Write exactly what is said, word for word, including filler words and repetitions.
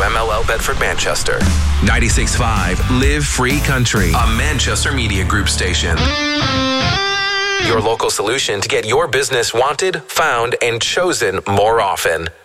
M L L Bedford Manchester. ninety-six point five Live Free Country, a Manchester Media Group station. Your local solution to get your business wanted, found, and chosen more often.